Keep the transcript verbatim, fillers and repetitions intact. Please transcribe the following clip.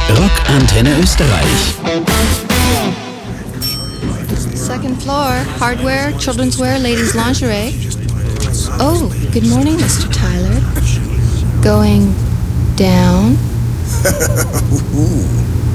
Rock Antenne Österreich. Second floor, hardware, children's wear, ladies' lingerie. Oh, good morning, Mister Tyler. Going down?